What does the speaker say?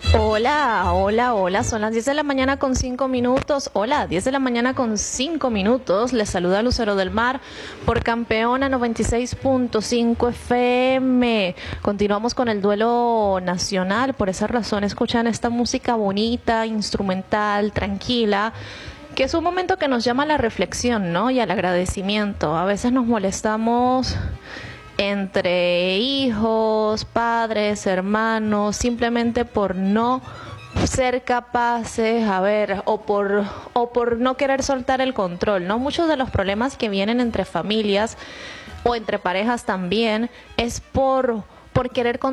Hola, hola, hola, son las 10 de la mañana con 5 minutos. Hola, 10 de la mañana con 5 minutos. Les saluda Lucero del Mar por Campeona 96.5 FM. Continuamos con el duelo nacional. Por esa razón escuchan esta música bonita, instrumental, tranquila, que es un momento que nos llama a la reflexión, ¿no? Y al agradecimiento. A veces nos molestamos entre hijos, padres, hermanos, simplemente por no ser capaces, o por no querer soltar el control, ¿no? Muchos de los problemas que vienen entre familias o entre parejas también es por querer